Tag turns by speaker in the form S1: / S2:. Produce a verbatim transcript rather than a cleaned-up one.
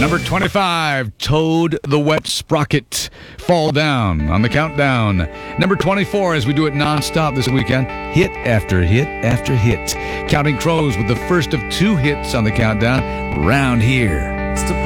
S1: Number twenty-five, Toad the Wet Sprocket. Fall Down on the countdown. Number twenty-four, as we do it nonstop this weekend, hit after hit after hit. Counting Crows with the first of two hits on the countdown, Round Here.